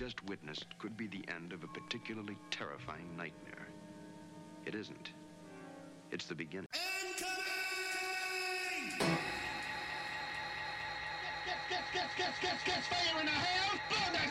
just witnessed could be the end of a particularly terrifying nightmare. It isn't. It's the beginning. Incoming! Fire in the house! Blow that